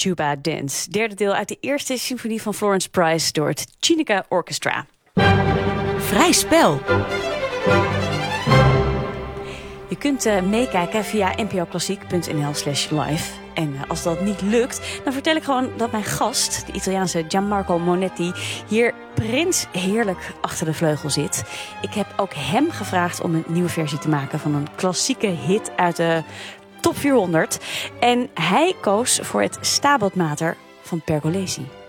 Tuba Dance. Derde deel uit de eerste symfonie van Florence Price door het Cinica Orchestra. Vrij spel. Je kunt meekijken via npoklassiek.nl/live. En als dat niet lukt, dan vertel ik gewoon dat mijn gast, de Italiaanse Gianmarco Monetti, hier prins heerlijk achter de vleugel zit. Ik heb ook hem gevraagd om een nieuwe versie te maken van een klassieke hit uit de top 400. En hij koos voor het Stabat Mater van Pergolesi.